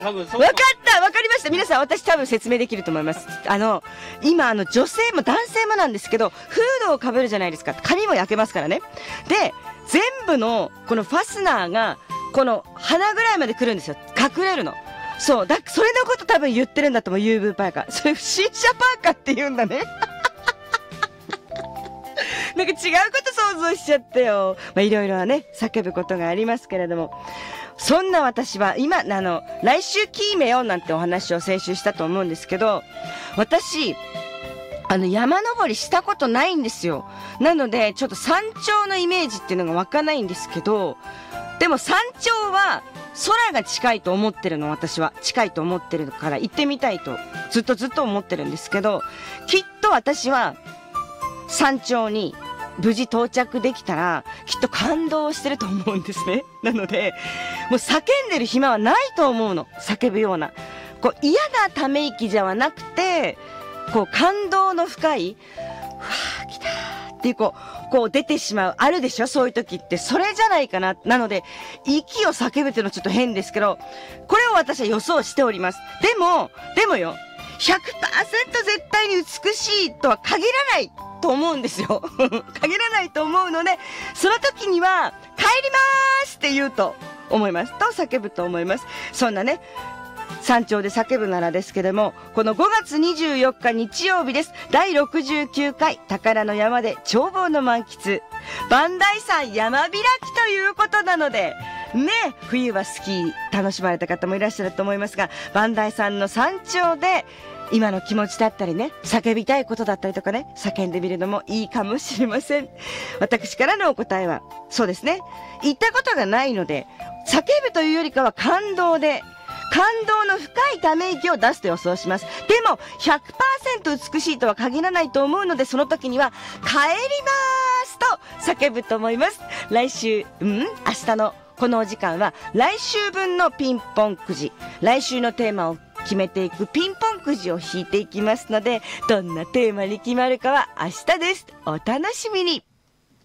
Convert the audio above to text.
多分そうわかったわかりました。皆さん、私多分説明できると思います。今女性も男性もなんですけど、フードをかぶるじゃないですか。髪も焼けますからね。で、全部のこのファスナーが、この鼻ぐらいまで来るんですよ。隠れるの。そう。それのこと多分言ってるんだと思う、UV パーカー。それ不審者パーカーって言うんだね。なんか違うこと想像しちゃってよ。いろいろね、叫ぶことがありますけれども。そんな私は、今、来週決めようなんてお話を先週したと思うんですけど、私、山登りしたことないんですよ。なので、ちょっと山頂のイメージっていうのが湧かないんですけど、でも山頂は空が近いと思ってるの、私は。近いと思ってるから行ってみたいと、ずっと思ってるんですけど、きっと私は山頂に無事到着できたら、きっと感動してると思うんですね。なので、もう叫んでる暇はないと思うの。叫ぶような。嫌なため息じゃなくて、感動の深い、うわー来たーっていう出てしまう。あるでしょそういう時って。それじゃないかな。なので、息を叫ぶっていうのはちょっと変ですけど、これを私は予想しております。でもよ、100% 絶対に美しいとは限らないと思うんですよ。限らないと思うので、その時には、帰りまーすって言うと思います。と叫ぶと思います。そんなね、山頂で叫ぶならですけども、この5月24日日曜日です。第69回宝の山で眺望の満喫。磐梯山山開きということなので、ね、冬はスキー楽しまれた方もいらっしゃると思いますが、磐梯山の山頂で、今の気持ちだったりね、叫びたいことだったりとかね、叫んでみるのもいいかもしれません。私からのお答えは、そうですね。言ったことがないので、叫ぶというよりかは感動で、感動の深いため息を出すと予想します。でも、100% 美しいとは限らないと思うので、その時には、帰りますと叫ぶと思います。明日のこのお時間は、来週分のピンポンくじ、来週のテーマを決めていくピンポンくじを引いていきますので、どんなテーマに決まるかは明日です。お楽しみに。